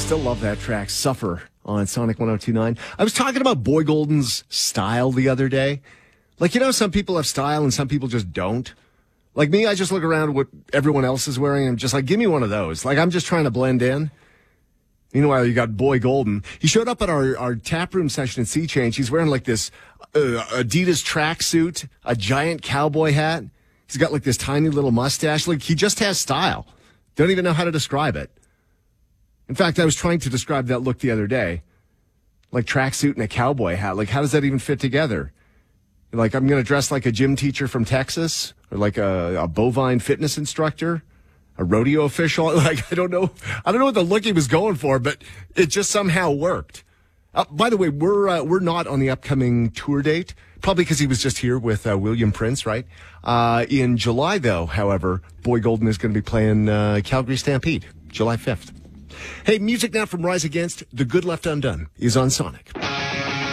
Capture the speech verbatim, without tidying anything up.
Still love that track, Suffer, on Sonic one oh two point nine. I was talking about Boy Golden's style the other day. Like, you know, some people have style and some people just don't. Like me, I just look around at what everyone else is wearing and I'm just like, give me one of those. Like, I'm just trying to blend in. Meanwhile, you got Boy Golden. He showed up at our, our tap room session at Sea Change. He's wearing like this uh, Adidas tracksuit, a giant cowboy hat. He's got like this tiny little mustache. Like, he just has style. Don't even know how to describe it. In fact, I was trying to describe that look the other day. Like tracksuit and a cowboy hat. Like, how does that even fit together? Like, I'm going to dress like a gym teacher from Texas or like a, a bovine fitness instructor, a rodeo official. Like, I don't know. I don't know what the look he was going for, but it just somehow worked. Uh, by the way, we're uh, we're not on the upcoming tour date, probably because he was just here with uh, William Prince, right? Uh, in July, though, however, Boy Golden is going to be playing uh, Calgary Stampede, July fifth. Hey, music now from Rise Against. The Good Left Undone is on Sonic.